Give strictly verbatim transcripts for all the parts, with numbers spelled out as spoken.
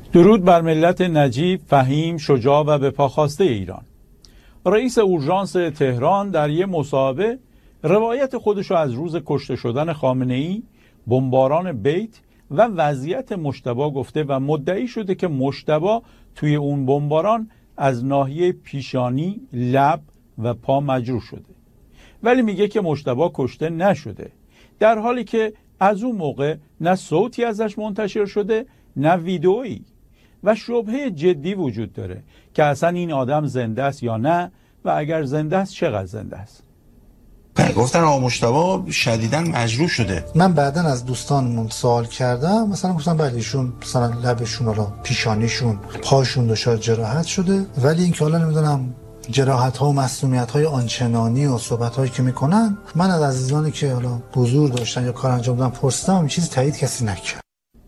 درود بر ملت نجیب، فهیم، شجاع و به پاخواسته ایران. رئیس اورژانس تهران در یک مصاحبه روایت خودشو از روز کشته شدن خامنه‌ای، بمباران بیت و وضعیت مجتبی گفته و مدعی شده که مجتبی توی اون بمباران از ناحیه پیشانی، لب و پا مجروح شده. ولی میگه که مجتبی کشته نشده، در حالی که از اون موقع نه صوتی ازش منتشر شده نه ویدئویی و شبهه جدی وجود داره که اصلا این آدم زنده است یا نه و اگر زنده است چقدر زنده است. گفتن آقا مجتبی شدیداً مجروح شده. من بعداً از دوستانمون سوال کردم، مثلا گفتن بله ایشون مثلا لبشون حالا پیشانیشون پاشون دچار جراحت شده، ولی این که حالا نمیدونم جراحت ها و مسمومیت های آنچنانی و صحبت هایی که میکنن، من از عزیزانی که حالا حضور داشتن یا کار انجام دادن پرسیدم، چیزی تایید کسی نکرد.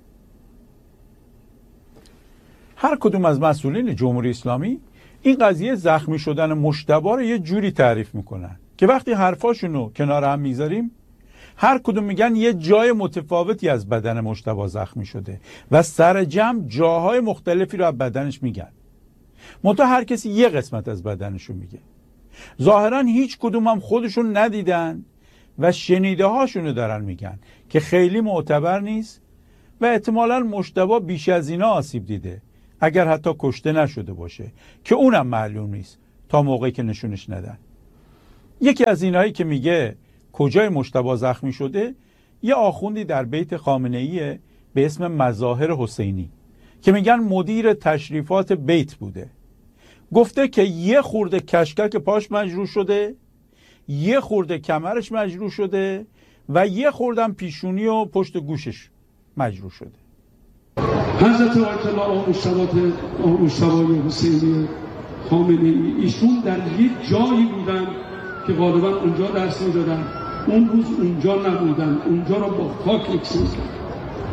هر کدوم از مسئولین جمهوری اسلامی این قضیه زخمی شدن مجتبی رو یه جوری تعریف میکنن که وقتی حرفاشونو کنار هم میذاریم هر کدوم میگن یه جای متفاوتی از بدن مجتبی زخمی شده و سر جمع جاهای مختلفی رو از بدنش میگن. منتها هر کسی یه قسمت از بدنشو میگه. ظاهرا هیچ کدوم هم خودشون ندیدن و شنیده هاشونو دارن میگن که خیلی معتبر نیست و احتمالاً مجتبی بیش از اینا آسیب دیده، اگر حتی کشته نشده باشه که اونم معلوم نیست تا موقعی که نشونش ندن. یکی از اینایی که میگه کجای مجتبی زخمی شده یه آخوندی در بیت خامنه‌ای به اسم مظاهر حسینی که میگن مدیر تشریفات بیت بوده. گفته که یه خورده کشکک پاش مجروح شده، یه خورده کمرش مجروح شده و یه خوردم پیشونی و پشت گوشش مجروح شده. حضرت آیت الله مجتبی حسینی خامنه‌ای ایشون در یک جایی بودن که غالبا اونجا درس می‌دادن، اون روز اونجا نبودن، اونجا رو با خاک یکسان کردن.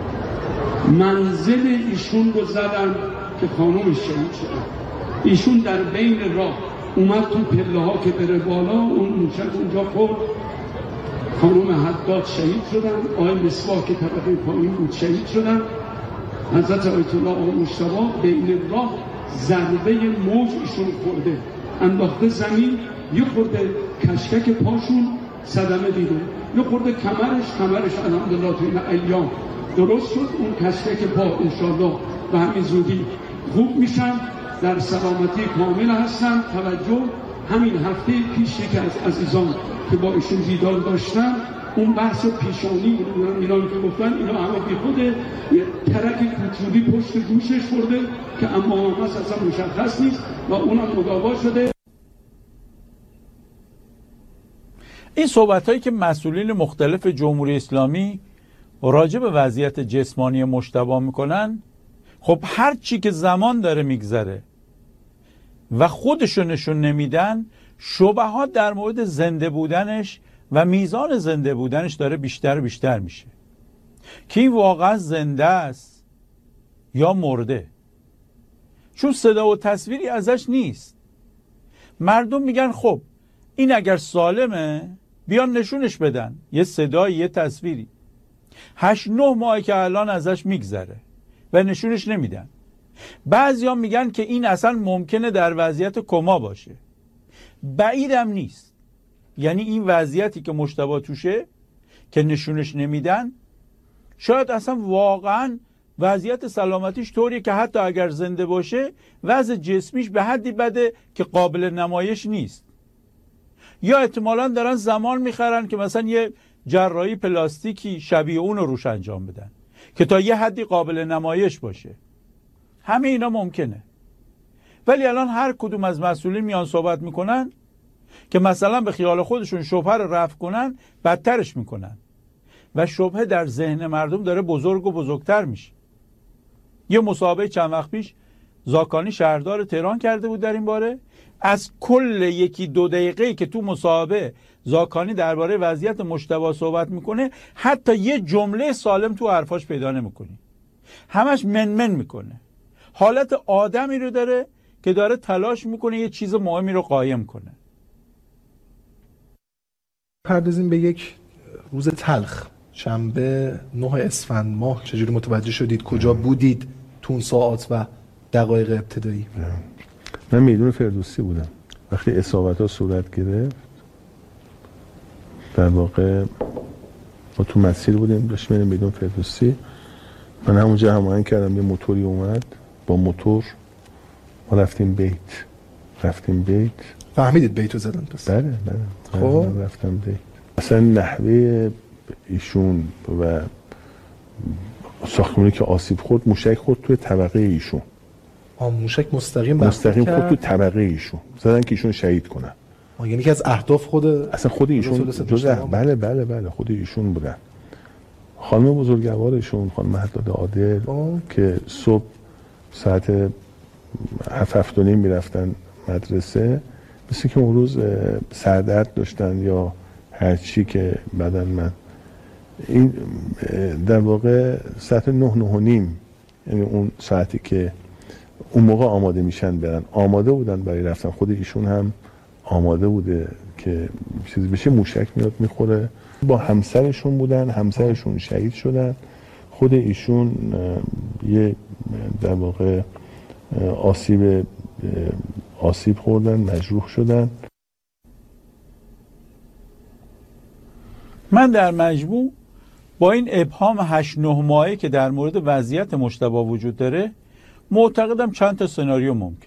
منزل ایشون رو زدن که خانومش شهید شدن. ایشون در بین راه اومد تو پله ها که بره بالا، اون موشک اونجا خورد، خانوم حداد شهید شدن، آقای مصباح که طبقه پایین بود شهید شدن. حضرت آیت الله آقا مجتبی بین راه ضربه موج ایشون خورده، انداخته زمین، یه خورده کشکک پاشون صدمه دیده، یه خورده کمرش کمرش الحمدلله تو این ایام درست شد. اون کشکک پا انشالله به همین زودی خوب میشن، در سلامتی کامل هستن. توجه، همین هفته پیش یکی از عزیزان که با ایشون دیدار داشتن، اون بحث پیشانی ایران که گفتن اینا همه بی خوده، یه ترک کوچولی پشت گوشش خورده که اما همه اصلا مشخص نیست و اونم مداوا شده. این صحبت هایی که مسئولین مختلف جمهوری اسلامی راجع به وضعیت جسمانی مجتبی میکنن، خب هر چی که زمان داره میگذره و خودشو نشون نمیدن، شبهات در مورد زنده بودنش و میزان زنده بودنش داره بیشتر و بیشتر میشه که این واقعا زنده است یا مرده، چون صدا و تصویری ازش نیست. مردم میگن خب این اگر سالمه بیان نشونش بدن، یه صدایی یه تصویری. هشت نه ماه که الان ازش میگذره و نشونش نمیدن. بعضیا میگن که این اصلا ممکنه در وضعیت کما باشه، بعیدم نیست. یعنی این وضعیتی که مجتبی توشه که نشونش نمیدن، شاید اصلا واقعا وضعیت سلامتیش طوریه که حتی اگر زنده باشه وضع جسمیش به حدی بده که قابل نمایش نیست. یا احتمالاً دارن زمان میخرن که مثلا یه جراحی پلاستیکی شبیه اون رو روش انجام بدن که تا یه حدی قابل نمایش باشه. همه اینا ممکنه. ولی الان هر کدوم از مسئولین میان صحبت میکنن که مثلا به خیال خودشون شبهه رو رفع کنن، بدترش میکنن و شبهه در ذهن مردم داره بزرگ و بزرگتر میشه. یه مصاحبه چند وقت پیش زاکانی شهردار تهران کرده بود در این باره. از کل یکی دو دقیقه که تو مصاحبه زاکانی درباره وضعیت مجتبی صحبت میکنه، حتی یه جمله سالم تو حرفاش پیدا نمیکنی، همش منمن میکنه. حالت آدمی رو داره که داره تلاش میکنه یه چیز مهمی رو قایم کنه. پردازیم به یک روز تلخ، شنبه نه اسفند ماه. چجوری متوجه شدید؟ کجا بودید؟ تو اون ساعات و دقایق ابتدایی؟ من میدون فردوسی بودم وقتی اصابت ها صورت گرفت. در واقع ما تو مسیر بودیم داشتیم میریم میدون فردوسی. من همونجا هماهنگ کردم یه موتوری اومد با موتور ما رفتیم بیت رفتیم بیت فهمیدید بیتو زدن پس؟ بله بله خب رفتم بیت. اصلا نحوه ایشون و ساختمونی که آسیب خورد موشک خورد توی طبقه ایشون. آ موشک مستقیم مستقیم خورد توی طبقه ایشون زدن که ایشون شهید کنن. آ یعنی که از اهداف خود اصلا خود ایشون جزء بله بله بله خود ایشون بودن. خانم بزرگوارشون خانم مهداد عادل که صبح ساعت هفت هفت و نیم میرفتن مدرسه، مثل که اون روز سردرد داشتن یا هر چی که بدن من این در واقع ساعت نه نه و نیم، یعنی اون ساعتی که اون موقع آماده میشن برن، آماده بودن برای رفتن. خود ایشون هم آماده بوده که چیزی بشه، موشک میاد میخوره. با همسرشون بودن، همسرشون شهید شدن، خود ایشون یه در واقع آسیب آسیب خوردن، مجروح شدن. من در مجموع با این ابهام هشت نه ماهه که در مورد وضعیت مجتبی وجود داره معتقدم چند تا سناریو ممکن.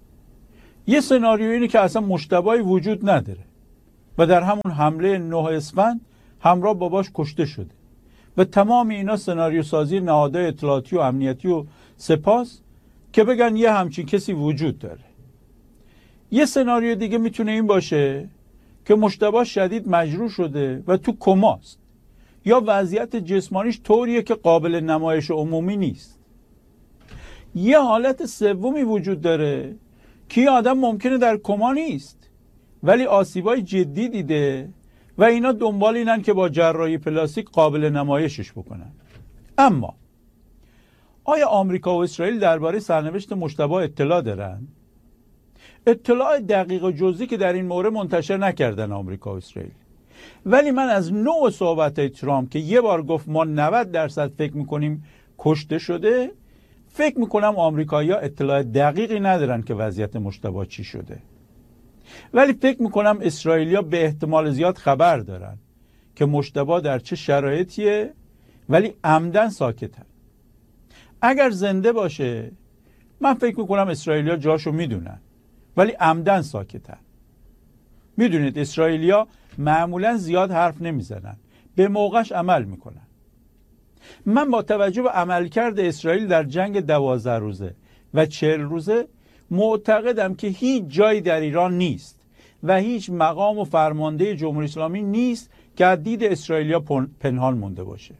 یه سناریو اینه که اصلا مجتبی وجود نداره و در همون حمله نه اسفند همراه باباش کشته شده و تمام اینا سناریو سازی نهادهای اطلاعاتی و امنیتی و سپاس که بگن یه همچین کسی وجود داره. یه سناریو دیگه میتونه این باشه که مجتبی شدید مجروح شده و تو کماست یا وضعیت جسمانیش طوریه که قابل نمایش عمومی نیست. یه حالت سومی وجود داره که یه آدم ممکنه در کما نیست ولی آسیبای جدی دیده و اینا دنبال اینن که با جراحی پلاستیک قابل نمایشش بکنن. اما آیا آمریکا و اسرائیل درباره سرنوشت مجتبی اطلاع دارن؟ اطلاع دقیق و جزئی که در این مورد منتشر نکردن آمریکا و اسرائیل. ولی من از نوع صحبت‌های ترامپ که یه بار گفت ما نود درصد فکر میکنیم کشته شده، فکر میکنم آمریکایی‌ها اطلاع دقیقی ندارن که وضعیت مجتبی چی شده. ولی فکر میکنم اسرائیلیا به احتمال زیاد خبر دارن که مجتبی در چه شرایطیه ولی عمدن ساکتن. اگر زنده باشه من فکر میکنم اسرائیلیا جاشو میدونن ولی عمدن ساکتن. میدونید اسرائیلیا معمولا زیاد حرف نمیزنن، به موقعش عمل میکنن. من با توجه به عملکرد اسرائیل در جنگ دوازده روزه و چهل روزه معتقدم که هیچ جایی در ایران نیست و هیچ مقام و فرمانده جمهوری اسلامی نیست که از دید اسرائیلیا پنهان مونده باشه.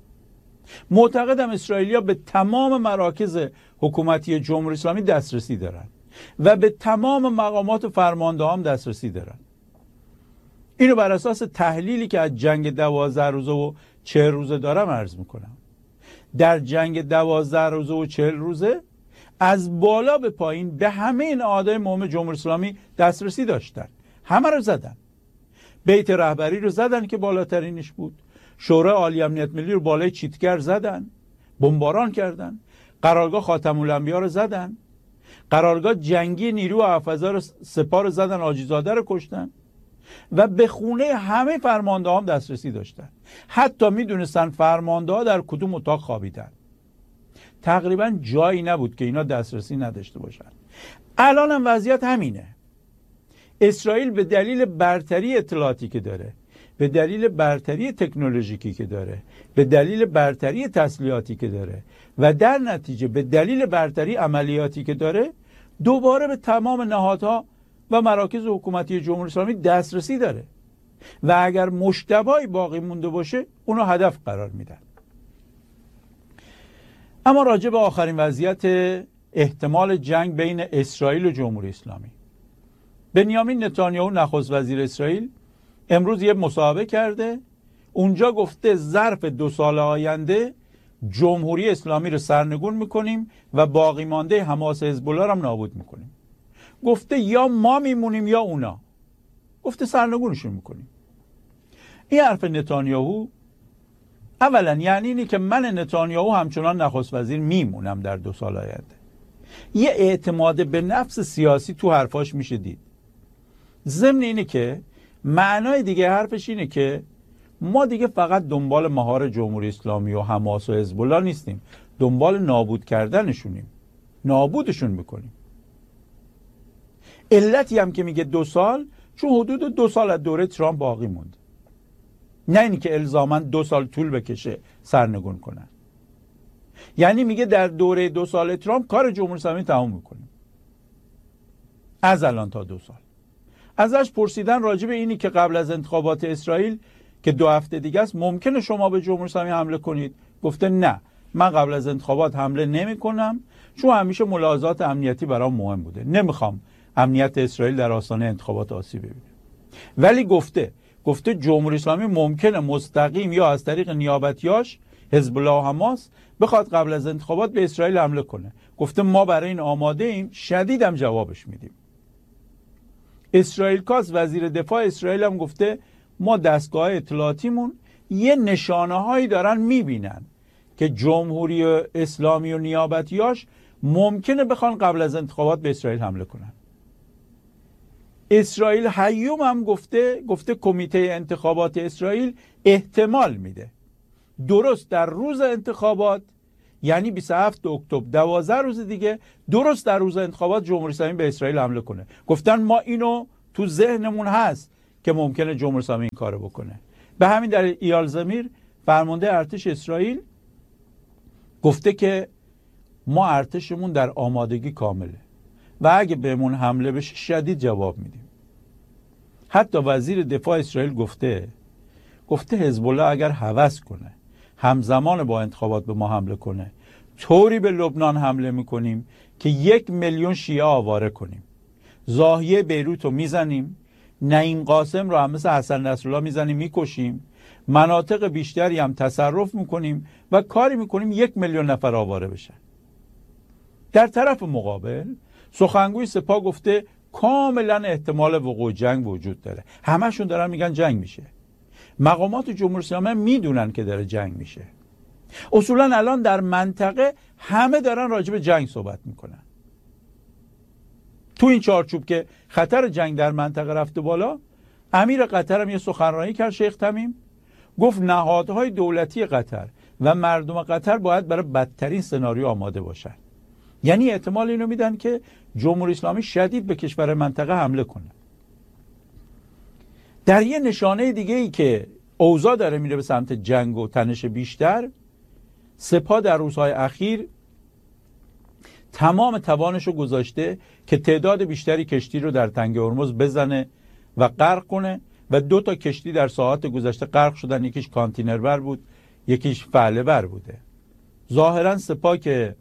معتقدم اسرائیلیا به تمام مراکز حکومتی جمهوری اسلامی دسترسی دارن و به تمام مقامات و فرمانده هم دسترسی دارن. اینو بر اساس تحلیلی که از جنگ دوازده روزه و چهل روزه دارم عرض میکنم. در جنگ دوازده روزه و چهل روزه از بالا به پایین به همه نهادهای مهم جمهوری اسلامی دسترسی داشتن. همه رو زدن. بیت رهبری رو زدن که بالاترینش بود. شورای عالی امنیت ملی رو بالای چیتگر زدن. بمباران کردن. قرارگاه خاتم الانبیا رو زدن. قرارگاه جنگی نیرو حافظه سپاه رو زدن، حاجیزاده رو کشتن و به خونه همه فرمانده هم دسترسی داشتن. حتی میدونستن فرمانده ها در کدوم اتاق خوابیدن. تقریبا جایی نبود که اینا دسترسی نداشته باشن. الان هم وضعیت همینه. اسرائیل به دلیل برتری اطلاعاتی که داره، به دلیل برتری تکنولوژیکی که داره، به دلیل برتری تسلیحاتی که داره و در نتیجه به دلیل برتری عملیاتی که داره، دوباره به تمام نهادها و مراکز حکومتی جمهوری اسلامی دسترسی داره و اگر مجتبی باقی مونده باشه اونو هدف قرار میدن. اما راجع به آخرین وضعیت احتمال جنگ بین اسرائیل و جمهوری اسلامی، بنیامین نتانیاهو نخست وزیر اسرائیل امروز یه مصاحبه کرده. اونجا گفته ظرف دو سال آینده جمهوری اسلامی رو سرنگون میکنیم و باقی مانده حماس حزب الله رو هم نابود میکنیم. گفته یا ما میمونیم یا اونا. گفته سرنگونشون میکنیم. این حرف نتانیاهو اولا یعنی اینی که من نتانیاهو همچنان نخست وزیر میمونم در دو سال آینده. یه اعتماد به نفس سیاسی تو حرفاش میشه دید. ضمن اینه که معنای دیگه حرفش اینه که ما دیگه فقط دنبال مهار جمهوری اسلامی و حماس و حزب الله نیستیم، دنبال نابود کردنشونیم، نابودشون میکنیم. علتی هم که میگه دو سال، چون حدود دو سال از دوره ترامپ باقی موند، نه اینی که الزاماً دو سال طول بکشه سرنگون کنن. یعنی میگه در دوره دو سال ترامپ کار جمهوری اسلامی تموم میکنیم، از الان تا دو سال. ازش پرسیدن راجع به اینی که قبل از انتخابات اسرائیل که دو هفته دیگه است ممکنه شما به جمهوری اسلامی حمله کنید؟ گفته نه، من قبل از انتخابات حمله نمی کنم، چون همیشه ملاحظات امنیتی برام مهم بوده، نمیخوام امنیت اسرائیل در آستانه انتخابات آسیب ببینه. ولی گفته گفته جمهوری اسلامی ممکنه مستقیم یا از طریق نیابتیاش حزب الله و حماس بخواد قبل از انتخابات به اسرائیل حمله کنه. گفته ما برای این آماده ایم، شدیدم جوابش میدیم. اسرائیل کاس وزیر دفاع اسرائیل هم گفته ما دستگاه اطلاعاتیمون یه نشانه هایی دارن میبینن که جمهوری اسلامی و نیابتیاش ممکنه بخوان قبل از انتخابات به اسرائیل حمله کنن. اسرائیل هیوم هم گفته گفته کمیته انتخابات اسرائیل احتمال میده درست در روز انتخابات، یعنی بیست و هفتم اکتبر، دوازده روز دیگه، درست در روز انتخابات جمهوری اسلامی به اسرائیل حمله کنه. گفتن ما اینو تو ذهنمون هست که ممکنه جمهوری اسلامی این کارو بکنه. به همین دلیل ایال زمیر فرمانده ارتش اسرائیل گفته که ما ارتشمون در آمادگی کامله و اگه بهمون حمله بشه شدید جواب میدیم. حتی وزیر دفاع اسرائیل گفته گفته حزب الله اگر هوس کنه همزمان با انتخابات به ما حمله کنه، طوری به لبنان حمله میکنیم که یک میلیون شیعه آواره کنیم، زاهیه بیروت رو میزنیم، نعیم قاسم رو هم مثل حسن نصرالله میزنیم میکشیم، مناطق بیشتری هم تصرف میکنیم و کاری میکنیم یک میلیون نفر آواره بشن. در طرف مقابل سخنگوی سپاه گفته کاملا احتمال وقوع جنگ وجود داره. همشون دارن میگن جنگ میشه. مقامات جمهوری اسلامی میدونن که داره جنگ میشه. اصولا الان در منطقه همه دارن راجع به جنگ صحبت میکنن. تو این چارچوب که خطر جنگ در منطقه رفته بالا، امیر قطر هم یه سخنرانی کرد، شیخ تمیم، گفت نهادهای دولتی قطر و مردم قطر باید برای بدترین سناریو آماده باشن. یعنی احتمال اینو میدن که جمهوری اسلامی شدید به کشور منطقه حمله کنه. در یه نشانه دیگه ای که اوضاع داره میره به سمت جنگ و تنش بیشتر، سپاه در روزهای اخیر تمام توانشو گذاشته که تعداد بیشتری کشتی رو در تنگه هرمز بزنه و غرق کنه و دو تا کشتی در ساعات گذشته غرق شدن، یکیش کانتینر بر بود، یکیش فعله بر بوده. ظاهرا سپاه که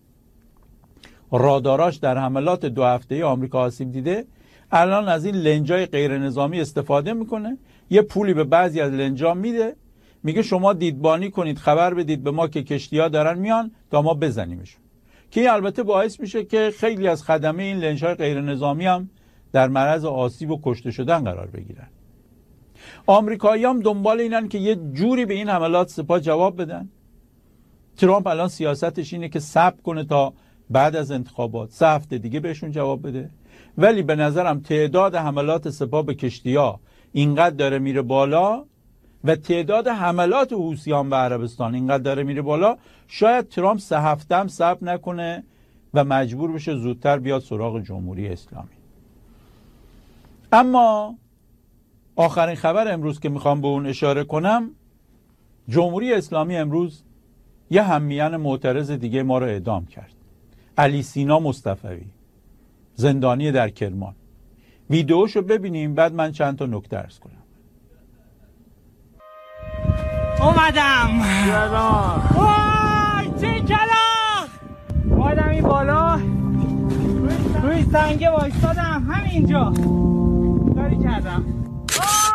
راداراش در حملات دو هفته‌ای آمریکا آسیب دیده، الان از این لنجای غیر نظامی استفاده میکنه، یه پولی به بعضی از لنجا میده، میگه شما دیدبانی کنید، خبر بدید به ما که کشتی‌ها دارن میان تا ما بزنیمشون، که این البته باعث میشه که خیلی از خدمه این لنج‌های غیر نظامی هم در معرض آسیب و کشته شدن قرار بگیرن. آمریکایی‌ها هم دنبال اینن که یه جوری به این حملات سپاه جواب بدن. ترامپ الان سیاستش اینه که صبر کنه تا بعد از انتخابات، سه هفته دیگه بهشون جواب بده. ولی به نظرم تعداد حملات سپاه به کشتی‌ها اینقدر داره میره بالا و تعداد حملات حوثیان به عربستان اینقدر داره میره بالا، شاید ترامپ سه هفته هم صبر نکنه و مجبور بشه زودتر بیاد سراغ جمهوری اسلامی. اما آخرین خبر امروز که میخوام به اون اشاره کنم، جمهوری اسلامی امروز یه هممیان معترض دیگه ما رو اعدام کرد. علی سینا مصطفوی، زندانی در کرمان. ویدیوشو ببینیم بعد من چند تا نکته عرض کنم. اومدم وای چه کلاخ اومدم این بالا روی سنگه وایستادم همینجا کاری کردم.